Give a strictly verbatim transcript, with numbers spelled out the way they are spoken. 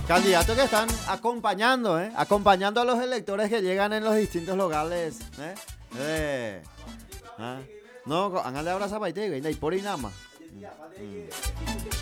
Candidatos que están acompañando, ¿eh? Acompañando a los electores que llegan en los distintos locales. ¿Eh? Eh. ¿Ah? No, háganle abrazo a Paite, y por y nada más. Mm.